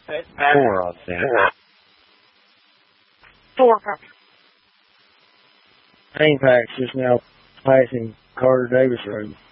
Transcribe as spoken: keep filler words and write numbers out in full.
Four, I think. Four, copy. Pain Pack's just now passing Carter Davis Road.